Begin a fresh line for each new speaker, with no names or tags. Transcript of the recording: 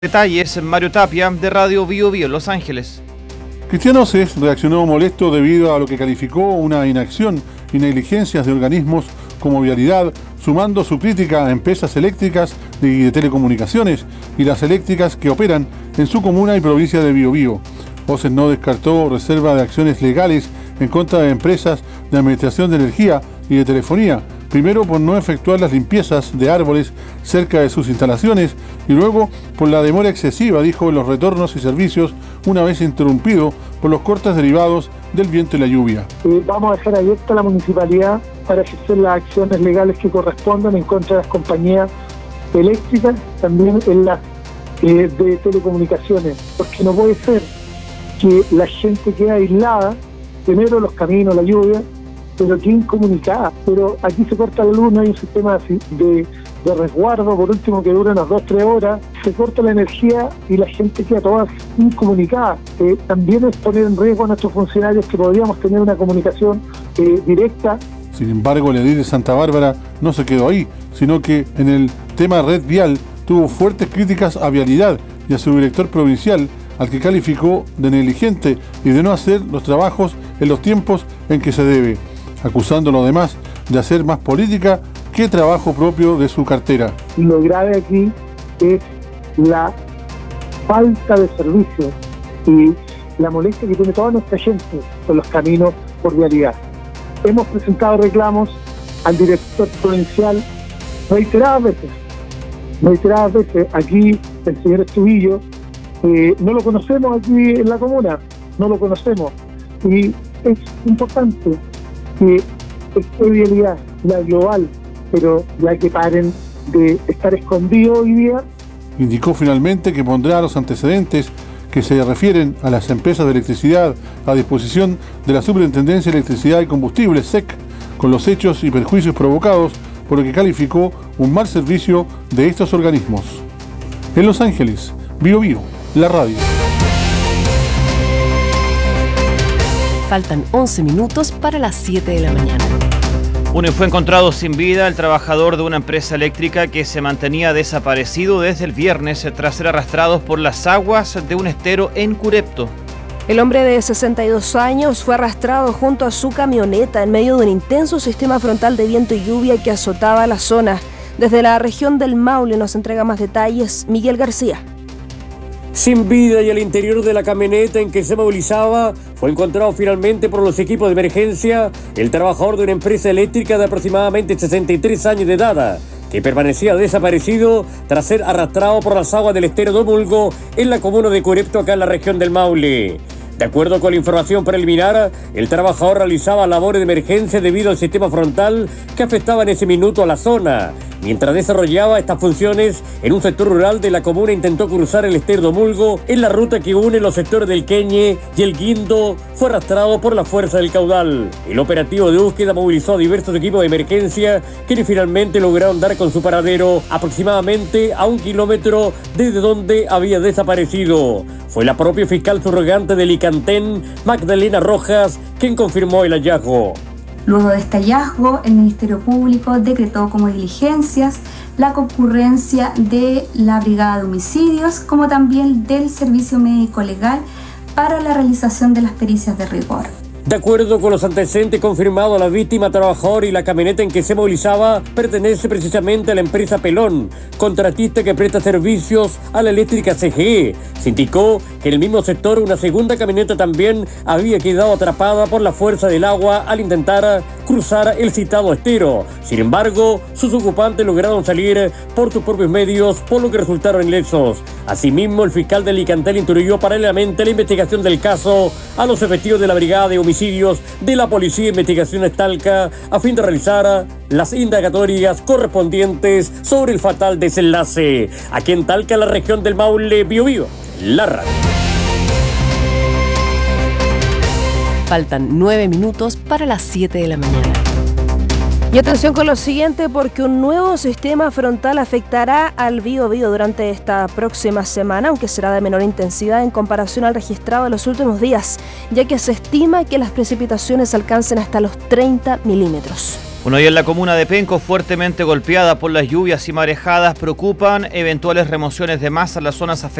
Detalles, Mario Tapia, de Radio Bio Bio, Los Ángeles.
Cristian Oces reaccionó molesto debido a lo que calificó una inacción y negligencias de organismos como Vialidad, sumando su crítica a empresas eléctricas y de telecomunicaciones y las eléctricas que operan en su comuna y provincia de Bio Bio. Oces no descartó reserva de acciones legales en contra de empresas de administración de energía y de telefonía, primero por no efectuar las limpiezas de árboles cerca de sus instalaciones y luego por la demora excesiva, dijo, en los retornos y servicios una vez interrumpido por los cortes derivados del viento y la lluvia.
Vamos a dejar abierta la municipalidad para ejercer las acciones legales que correspondan en contra de las compañías eléctricas, también en las de telecomunicaciones, porque no puede ser que la gente quede aislada, primero los caminos, la lluvia, pero que incomunicada. Pero aquí se corta la luz, no hay un sistema de resguardo, por último, que dura unas 2-3 horas, se corta la energía y la gente queda toda incomunicada. También es poner en riesgo a nuestros funcionarios que podríamos tener una comunicación directa.
Sin embargo, el edil de Santa Bárbara no se quedó ahí, sino que en el tema red vial tuvo fuertes críticas a Vialidad y a su director provincial, al que calificó de negligente y de no hacer los trabajos en los tiempos en que se debe, acusándolo además de hacer más política que trabajo propio de su cartera.
Lo grave aquí es la falta de servicio y la molestia que tiene toda nuestra gente con los caminos por Vialidad. Hemos presentado reclamos al director provincial reiteradas veces. Aquí el señor Estubillo, no lo conocemos aquí en la comuna, no lo conocemos. Y es importante que esté Vialidad, la global, pero ya que paren de estar escondidos hoy día.
Indicó finalmente que pondrá los antecedentes que se refieren a las empresas de electricidad a disposición de la Superintendencia de Electricidad y Combustibles, SEC, con los hechos y perjuicios provocados por lo que calificó un mal servicio de estos organismos. En Los Ángeles, Bio Bio, la radio.
Faltan 11 minutos para las 7 de la mañana.
Fue encontrado sin vida el trabajador de una empresa eléctrica que se mantenía desaparecido desde el viernes tras ser arrastrados por las aguas de un estero en Curepto.
El hombre de 62 años fue arrastrado junto a su camioneta en medio de un intenso sistema frontal de viento y lluvia que azotaba la zona. Desde la región del Maule nos entrega más detalles Miguel García.
Sin vida y al interior de la camioneta en que se movilizaba, fue encontrado finalmente por los equipos de emergencia el trabajador de una empresa eléctrica de aproximadamente 63 años de edad, que permanecía desaparecido tras ser arrastrado por las aguas del estero Domulgo en la comuna de Curepto, acá en la región del Maule. De acuerdo con la información preliminar, el trabajador realizaba labores de emergencia debido al sistema frontal que afectaba en ese minuto a la zona. Mientras desarrollaba estas funciones en un sector rural de la comuna, intentó cruzar el estero Domulgo en la ruta que une los sectores del Queñe y el Guindo. Fue arrastrado por la fuerza del caudal. El operativo de búsqueda movilizó a diversos equipos de emergencia, quienes finalmente lograron dar con su paradero aproximadamente a 1 kilómetro desde donde había desaparecido. Fue la propia fiscal subrogante del Icantén, Magdalena Rojas, quien confirmó el hallazgo.
Luego de este hallazgo, el Ministerio Público decretó como diligencias la concurrencia de la Brigada de Homicidios, como también del Servicio Médico Legal para la realización de las pericias de rigor.
De acuerdo con los antecedentes confirmados, la víctima, trabajador y la camioneta en que se movilizaba pertenece precisamente a la empresa Pelón, contratista que presta servicios a la eléctrica CGE. Se indicó que en el mismo sector una segunda camioneta también había quedado atrapada por la fuerza del agua al intentar cruzar el citado estero. Sin embargo, sus ocupantes lograron salir por sus propios medios, por lo que resultaron ilesos. Asimismo, el fiscal del Icantel instruyó paralelamente la investigación del caso a los efectivos de la Brigada de Homicidios de la Policía de Investigaciones Talca a fin de realizar las indagatorias correspondientes sobre el fatal desenlace. Aquí en Talca, la región del Maule, Bio Bio, la radio.
Faltan 9 minutos para las 7 de la mañana.
Y atención con lo siguiente, porque un nuevo sistema frontal afectará al Bio Bio durante esta próxima semana, aunque será de menor intensidad en comparación al registrado en los últimos días, ya que se estima que las precipitaciones alcancen hasta los 30 milímetros.
Bueno, y en la comuna de Penco, fuertemente golpeada por las lluvias y marejadas, preocupan eventuales remociones de masa en las zonas afectadas